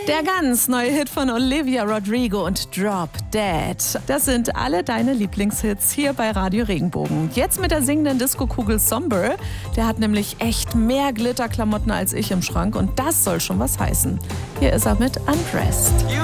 Der ganz neue Hit von Olivia Rodrigo und Drop Dead. Das sind alle deine Lieblingshits hier bei Radio Regenbogen. Jetzt mit der singenden Disco-Kugel Somber. Der hat nämlich echt mehr Glitterklamotten als ich im Schrank und das soll schon was heißen. Hier ist er mit Undressed.